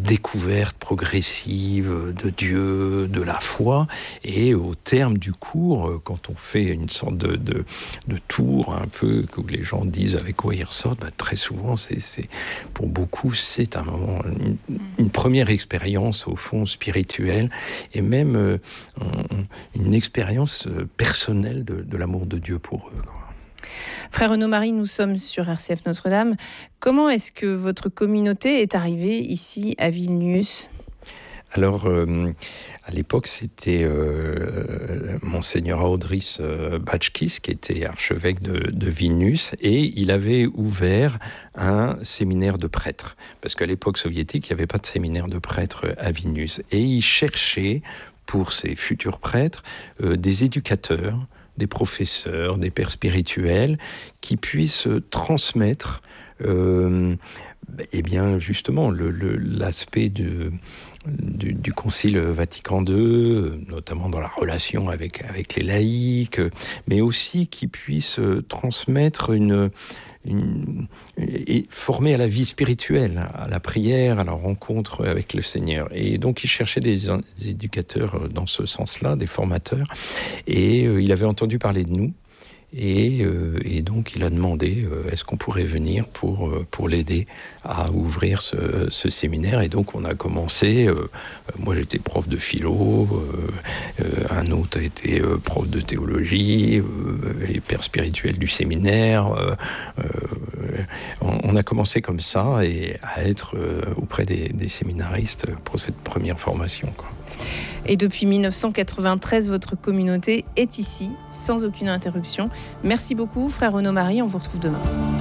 découverte progressive de Dieu, de la foi. Et au terme du cours, quand on fait une sorte de tour un peu, que les gens disent avec quoi ils ressortent, très souvent, pour beaucoup, c'est un moment, une première expérience au fond spirituelle, et même une expérience personnelle de l'amour de Dieu pour eux, quoi. Frère Renaud-Marie, nous sommes sur RCF Notre-Dame. Comment est-ce que votre communauté est arrivée ici à Vilnius ? Alors, à l'époque, c'était Monseigneur Audris Bačkis, qui était archevêque de Vilnius, et il avait ouvert un séminaire de prêtres. Parce qu'à l'époque soviétique, il n'y avait pas de séminaire de prêtres à Vilnius. Et il cherchait, pour ses futurs prêtres, des éducateurs, des professeurs, des pères spirituels, qui puissent transmettre justement l'aspect du Concile Vatican II, notamment dans la relation avec les laïcs, mais aussi qui puissent transmettre et former à la vie spirituelle, à la prière, à la rencontre avec le Seigneur. Et donc il cherchait des éducateurs dans ce sens-là, des formateurs, et il avait entendu parler de nous. Et donc il a demandé est-ce qu'on pourrait venir pour l'aider à ouvrir ce séminaire. Et donc on a commencé, moi j'étais prof de philo, un autre a été prof de théologie, et père spirituel du séminaire. On a commencé comme ça et à être auprès des séminaristes pour cette première formation, quoi. Et depuis 1993, votre communauté est ici, sans aucune interruption. Merci beaucoup, frère Renaud-Marie, on vous retrouve demain.